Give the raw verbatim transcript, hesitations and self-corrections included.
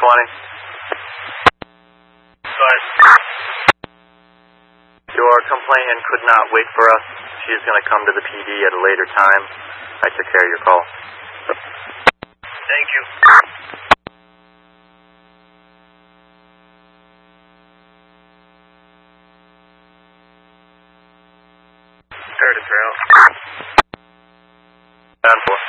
twenty. Sorry. Your complainant could not wait for us. She is going to come to the P D at a later time. I took care of your call. Thank you. Curtis, you're out. ten four.